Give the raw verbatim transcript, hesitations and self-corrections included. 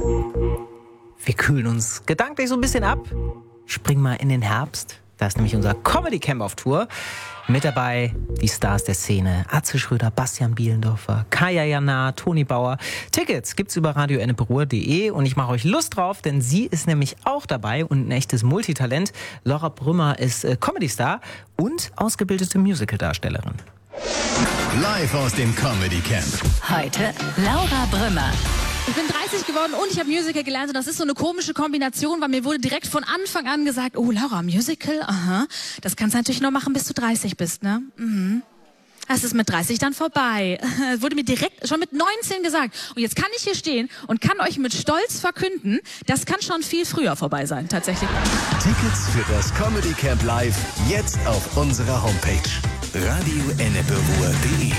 Wir kühlen uns gedanklich so ein bisschen ab. Springen mal in den Herbst. Da ist nämlich unser Comedy Camp auf Tour. Mit dabei die Stars der Szene. Atze Schröder, Bastian Bielendorfer, Kaya Jana, Toni Bauer. Tickets gibt's über radio ennepe-ruhr punkt de und ich mache euch Lust drauf, denn sie ist nämlich auch dabei und ein echtes Multitalent. Laura Brümmer ist äh, Comedy-Star und ausgebildete Musical-Darstellerin. Live aus dem Comedy Camp. Heute Laura Brümmer. Ich bin dreißig geworden und ich habe Musical gelernt und das ist so eine komische Kombination, weil mir wurde direkt von Anfang an gesagt, oh Laura, Musical, aha, das kannst du natürlich nur machen, bis du dreißig bist, ne? Mhm. Das ist mit dreißig dann vorbei. Das wurde mir direkt schon mit neunzehn gesagt. Und jetzt kann ich hier stehen und kann euch mit Stolz verkünden, das kann schon viel früher vorbei sein, tatsächlich. Tickets für das Comedy Camp Live jetzt auf unserer Homepage radio ennepe-ruhr punkt de.